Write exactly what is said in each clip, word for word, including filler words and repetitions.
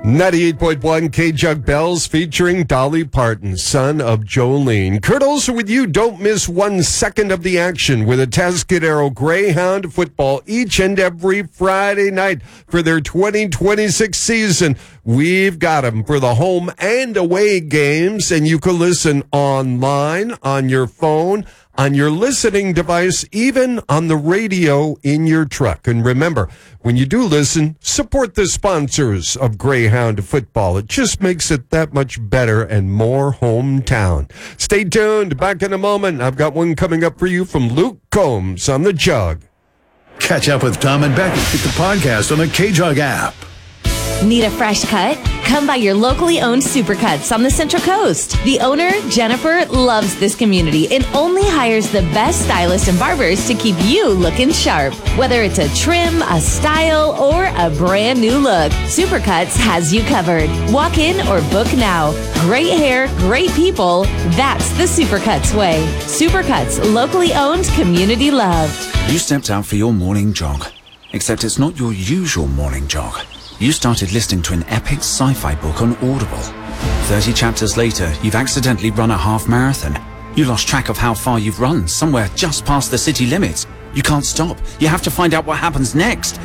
ninety-eight point one K-Jug Bells featuring Dolly Parton, son of Jolene. Kurt Olson with you. Don't miss one second of the action with Atascadero Greyhound football each and every Friday night for their twenty twenty-six season. We've got them for the home and away games, and you can listen online, on your phone, on your listening device, even on the radio in your truck. And remember, when you do listen, support the sponsors of Greyhound football. It just makes it that much better and more hometown. Stay tuned. Back in a moment. I've got one coming up for you from Luke Combs on the Jug. Catch up with Tom and Becky with the podcast on the K-Jug app. Need a fresh cut? Come by your locally owned Supercuts on the Central Coast. The owner, Jennifer, loves this community and only hires the best stylists and barbers to keep you looking sharp. Whether it's a trim, a style, or a brand new look, Supercuts has you covered. Walk in or book now. Great hair, great people. That's the Supercuts way. Supercuts, locally owned, community loved. You stepped out for your morning jog, except it's not your usual morning jog. You started listening to an epic sci-fi book on Audible. Thirty chapters later, you've accidentally run a half marathon. You lost track of how far you've run, somewhere just past the city limits. You can't stop. You have to find out what happens next.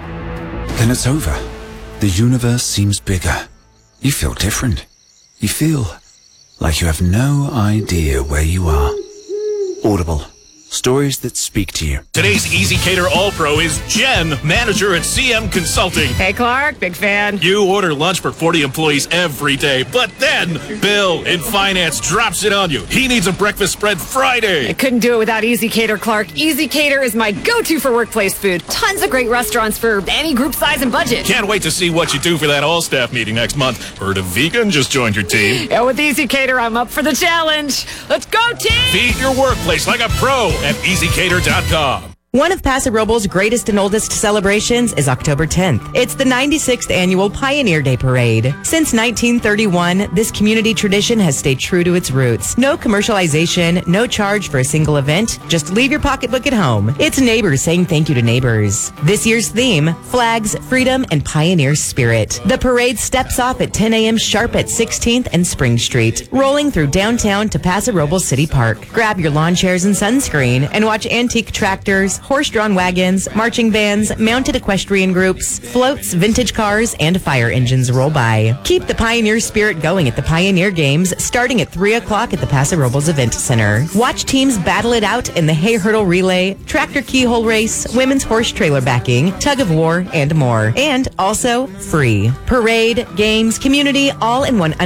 Then it's over. The universe seems bigger. You feel different. You feel like you have no idea where you are. Audible. Stories that speak to you. Today's ezCater All-Pro is Jen, manager at C M Consulting. Hey, Clark, big fan. You order lunch for forty employees every day, but then Bill in finance drops it on you. He needs a breakfast spread Friday. I couldn't do it without ezCater, Clark. ezCater is my go-to for workplace food. Tons of great restaurants for any group size and budget. Can't wait to see what you do for that all-staff meeting next month. Heard a vegan just joined your team. Yeah, with ezCater, I'm up for the challenge. Let's go, team! Feed your workplace like a pro at easy cater dot com. One of Paso Robles' greatest and oldest celebrations is October tenth. It's the ninety-sixth annual Pioneer Day Parade. Since nineteen thirty-one, this community tradition has stayed true to its roots. No commercialization, no charge for a single event. Just leave your pocketbook at home. It's neighbors saying thank you to neighbors. This year's theme, flags, freedom, and pioneer spirit. The parade steps off at ten a.m. sharp at sixteenth and Spring Street, rolling through downtown to Paso Robles City Park. Grab your lawn chairs and sunscreen and watch antique tractors, horse-drawn wagons, marching bands, mounted equestrian groups, floats, vintage cars, and fire engines roll by. Keep the Pioneer spirit going at the Pioneer Games, starting at three o'clock at the Paso Robles Event Center. Watch teams battle it out in the hay hurdle relay, tractor keyhole race, women's horse trailer backing, tug of war, and more. And also free. Parade, games, community, all in one